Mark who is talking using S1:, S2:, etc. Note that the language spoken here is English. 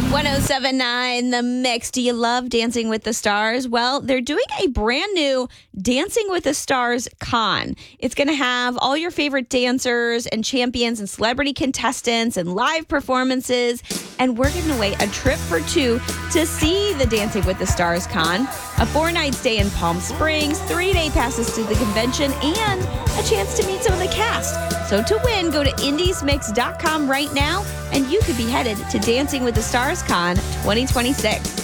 S1: 1079 The Mix. Do you love Dancing with the Stars? Well, they're doing a brand new Dancing with the Stars con. It's going to have all your favorite dancers and champions and celebrity contestants and live performances. And we're giving away a trip for two to see the Dancing with the Stars con, a 4-night stay in Palm Springs, 3-day passes to the convention, and a chance to meet some of the cast. So to win, go to indiesmix.com right now, and you could be headed to Dancing with the Stars Con 2026.